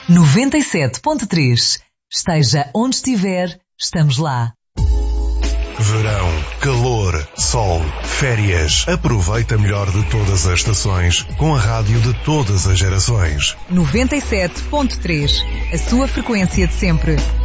97.3. Esteja onde estiver, estamos lá. Verão, calor, sol, férias. Aproveita melhor de todas as estações com a rádio de todas as gerações. 97.3. A sua frequência de sempre.